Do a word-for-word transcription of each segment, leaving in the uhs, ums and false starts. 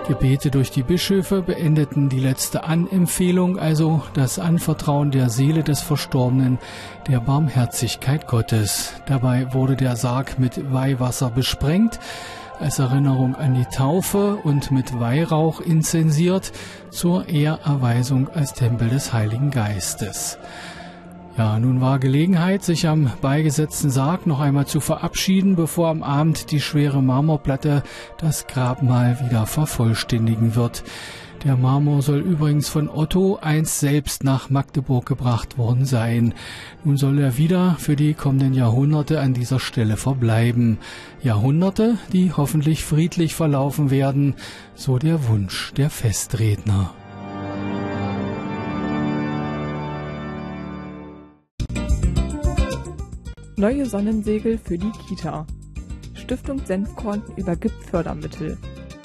Gebete durch die Bischöfe beendeten die letzte Anempfehlung, also das Anvertrauen der Seele des Verstorbenen der Barmherzigkeit Gottes. Dabei wurde der Sarg mit Weihwasser besprengt, als Erinnerung an die Taufe und mit Weihrauch inzensiert zur Ehrerweisung als Tempel des Heiligen Geistes. Ja, nun war Gelegenheit, sich am beigesetzten Sarg noch einmal zu verabschieden, bevor am Abend die schwere Marmorplatte das Grabmal wieder vervollständigen wird. Der Marmor soll übrigens von Otto einst selbst nach Magdeburg gebracht worden sein. Nun soll er wieder für die kommenden Jahrhunderte an dieser Stelle verbleiben. Jahrhunderte, die hoffentlich friedlich verlaufen werden, so der Wunsch der Festredner. Neue Sonnensegel für die Kita. Stiftung Senfkorn übergibt Fördermittel.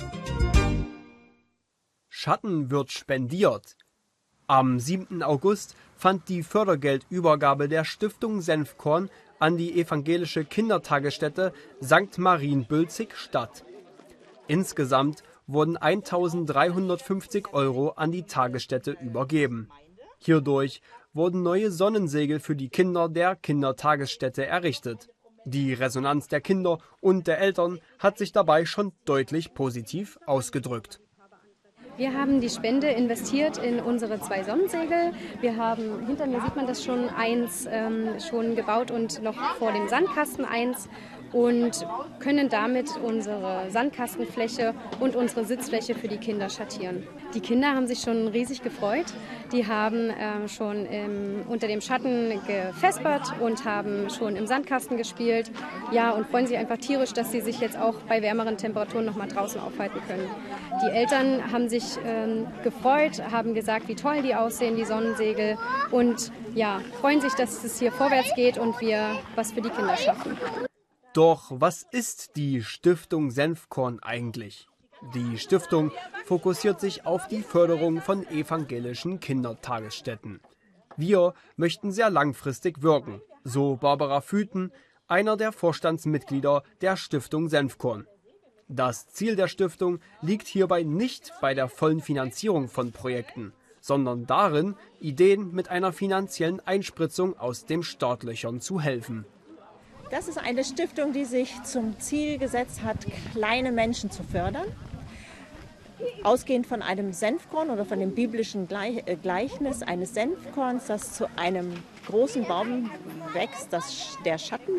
Schatten wird spendiert. Am siebten August fand die Fördergeldübergabe der Stiftung Senfkorn an die evangelische Kindertagesstätte Sankt Marienbülzig statt. Insgesamt wurden eintausenddreihundertfünfzig Euro an die Tagesstätte übergeben. Hierdurch wurden neue Sonnensegel für die Kinder der Kindertagesstätte errichtet. Die Resonanz der Kinder und der Eltern hat sich dabei schon deutlich positiv ausgedrückt. Wir haben die Spende investiert in unsere zwei Sonnensegel. Wir haben, hinter mir sieht man das schon, eins ähm, schon gebaut und noch vor dem Sandkasten eins und können damit unsere Sandkastenfläche und unsere Sitzfläche für die Kinder schattieren. Die Kinder haben sich schon riesig gefreut. Die haben äh, schon im, unter dem Schatten gefespert und haben schon im Sandkasten gespielt. Ja, und freuen sich einfach tierisch, dass sie sich jetzt auch bei wärmeren Temperaturen noch mal draußen aufhalten können. Die Eltern haben sich ähm, gefreut, haben gesagt, wie toll die aussehen, die Sonnensegel. Und ja, freuen sich, dass es hier vorwärts geht und wir was für die Kinder schaffen. Doch was ist die Stiftung Senfkorn eigentlich? Die Stiftung fokussiert sich auf die Förderung von evangelischen Kindertagesstätten. Wir möchten sehr langfristig wirken, so Barbara Füten, einer der Vorstandsmitglieder der Stiftung Senfkorn. Das Ziel der Stiftung liegt hierbei nicht bei der vollen Finanzierung von Projekten, sondern darin, Ideen mit einer finanziellen Einspritzung aus den Startlöchern zu helfen. Das ist eine Stiftung, die sich zum Ziel gesetzt hat, kleine Menschen zu fördern. Ausgehend von einem Senfkorn oder von dem biblischen Gleichnis eines Senfkorns, das zu einem großen Baum wächst, das der Schatten